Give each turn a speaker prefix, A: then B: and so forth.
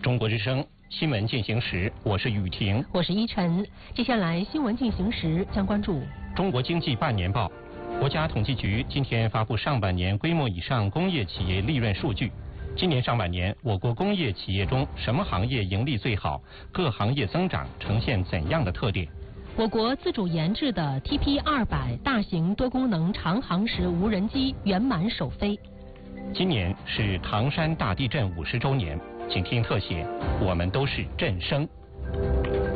A: 中国之声新闻进行时，我是雨婷，
B: 我是依晨。接下来新闻进行时将关注
A: 中国经济半年报。国家统计局今天发布上半年规模以上工业企业利润数据。今年上半年，我国工业企业中什么行业盈利最好？各行业增长呈现怎样的特点？
B: 我国自主研制的 TP200 大型多功能长航时无人机圆满首飞。
A: 今年是唐山大地震50周年，请听特写，我们都是震声。